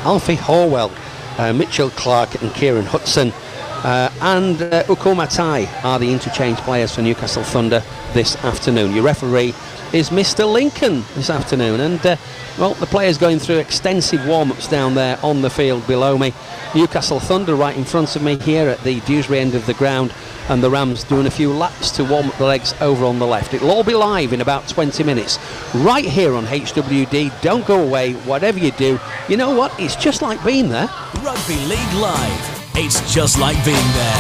Alfie Horwell, Mitchell Clark and Kieran Hudson, and Ukoma Tai are the interchange players for Newcastle Thunder this afternoon. Your referee is Mr. Lincoln this afternoon, and well, the players going through extensive warm-ups down there on the field below me. Newcastle Thunder right in front of me here at the Dewsbury end of the ground, and the Rams doing a few laps to warm up the legs over on the left. It'll all be live in about 20 minutes right here on HWD. Don't go away, whatever you do. You know what, it's just like being there. Rugby League Live, it's just like being there.